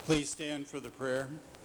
Please stand for the prayer.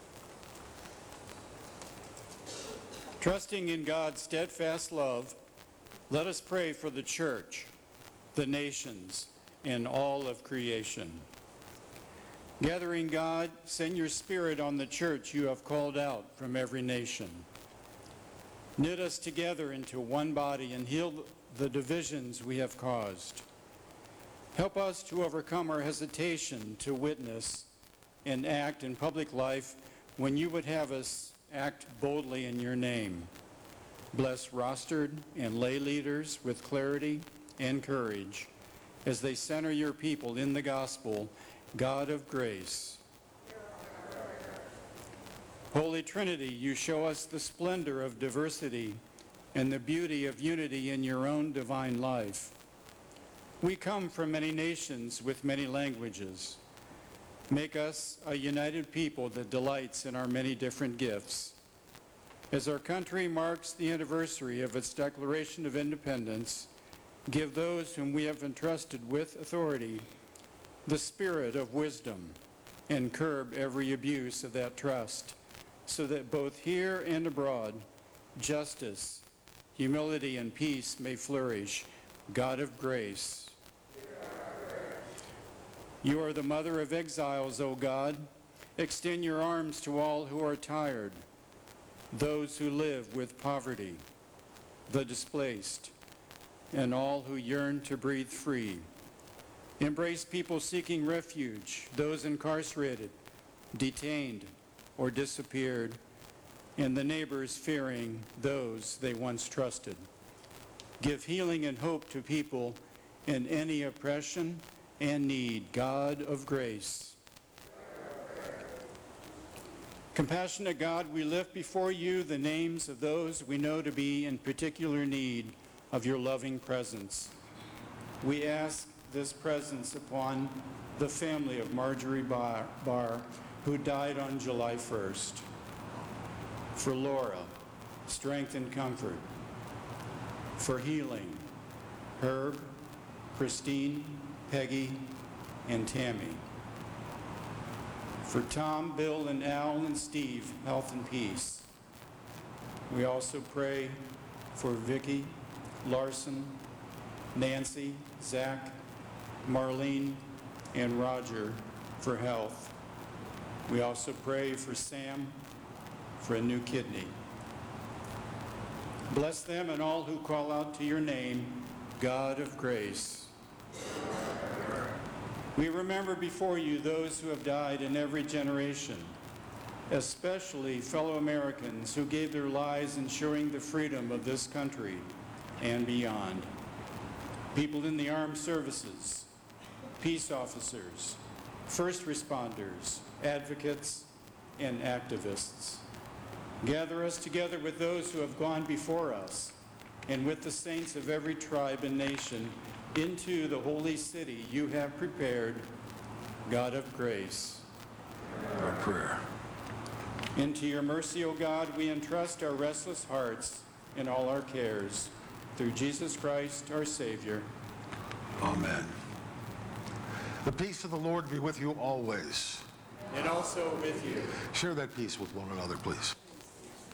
Trusting in God's steadfast love, let us pray for the church, the nations, and all of creation. Gathering God, send your Spirit on the church you have called out from every nation. Knit us together into one body and heal the divisions we have caused. Help us to overcome our hesitation to witness and act in public life when you would have us act boldly in your name. Bless rostered and lay leaders with clarity and courage as they center your people in the gospel, God of grace. Holy Trinity, you show us the splendor of diversity and the beauty of unity in your own divine life. We come from many nations with many languages. Make us a united people that delights in our many different gifts. As our country marks the anniversary of its Declaration of Independence, give those whom we have entrusted with authority the spirit of wisdom and curb every abuse of that trust, so that both here and abroad, justice, humility, and peace may flourish. God of grace. You are the mother of exiles, O God. Extend your arms to all who are tired, those who live with poverty, the displaced, and all who yearn to breathe free. Embrace people seeking refuge, those incarcerated, detained, or disappeared, and the neighbors fearing those they once trusted. Give healing and hope to people in any oppression and need, God of grace. Compassionate God, we lift before you the names of those we know to be in particular need of your loving presence. We ask this presence upon the family of Marjorie Barr, who died on July 1st. For Laura, strength and comfort. For healing, Herb, Christine, Peggy, and Tammy. For Tom, Bill, and Al, and Steve, health and peace. We also pray for Vicki, Larson, Nancy, Zach, Marlene, and Roger for health. We also pray for Sam for a new kidney. Bless them and all who call out to your name, God of grace. We remember before you those who have died in every generation, especially fellow Americans who gave their lives ensuring the freedom of this country and beyond. People in the armed services, peace officers, first responders, advocates, and activists. Gather us together with those who have gone before us and with the saints of every tribe and nation into the holy city you have prepared, God of grace. Our prayer. Into your mercy, O God, we entrust our restless hearts and all our cares. Through Jesus Christ, our Savior. Amen. The peace of the Lord be with you always. And also with you. Share that peace with one another, please.